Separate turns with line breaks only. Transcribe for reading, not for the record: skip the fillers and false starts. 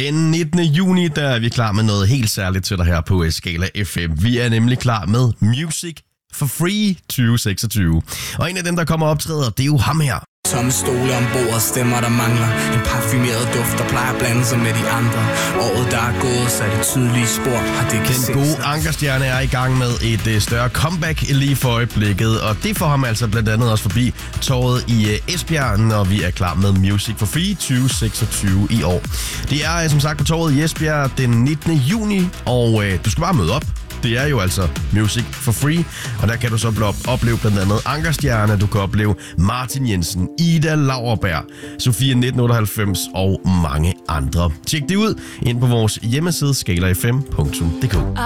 Den 19. juni, der er vi klar med noget helt særligt til dig her på Skala FM. Vi er nemlig klar med Music for Free 2026. Og en af dem, der kommer og optræder, det er jo ham her.
Tomme stole ombord, stemmer der mangler. En parfumeret duft, der plejer at blande sig med de andre. Året der er gået, så er det tydelige spor.
Den gode Ankerstjerne er i gang med et større comeback lige for øjeblikket. Og det får ham altså blandt andet også forbi torvet i Esbjerg, når vi er klar med Music for Free 2026 i år. Det er som sagt på torvet i Esbjerg den 19. juni, og du skal bare møde op. Det er jo altså Music for Free, og der kan du så opleve blandt andet Ankerstjerne, du kan opleve Martin Jensen, Ida Lauerberg, Sofia 1998 og mange andre. Tjek det ud ind på vores hjemmeside skalafm.dk.